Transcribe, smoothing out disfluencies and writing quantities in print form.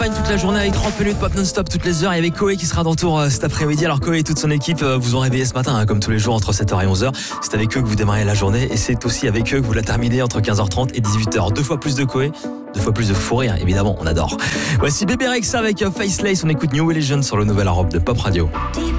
toute la journée avec 30 minutes pop non-stop toutes les heures. Il y avait Koé qui sera de retour cet après-midi. Alors Koé et toute son équipe vous ont réveillé ce matin, comme tous les jours entre 7h et 11h. C'est avec eux que vous démarrez la journée et c'est aussi avec eux que vous la terminez entre 15h30 et 18h. 2 fois plus de Koé, 2 fois plus de fou rire, évidemment, on adore. Voici Bébé Rexha avec Faceless. On écoute New Religion sur le nouvel Europe de Pop Radio.